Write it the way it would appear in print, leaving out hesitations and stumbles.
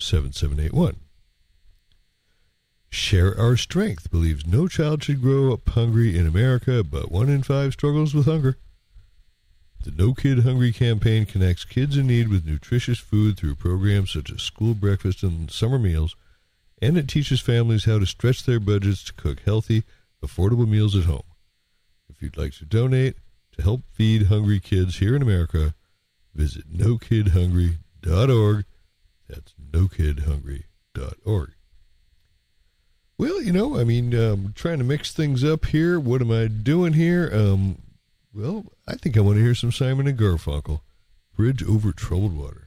7781. Share Our Strength believes no child should grow up hungry in America, but 1 in 5 struggles with hunger. The No Kid Hungry campaign connects kids in need with nutritious food through programs such as school breakfast and summer meals, and it teaches families how to stretch their budgets to cook healthy, affordable meals at home. If you'd like to donate to help feed hungry kids here in America, visit nokidhungry.org. That's nokidhungry.org. Well, trying to mix things up here. What am I doing here? I think I want to hear some Simon and Garfunkel, Bridge Over Troubled Water.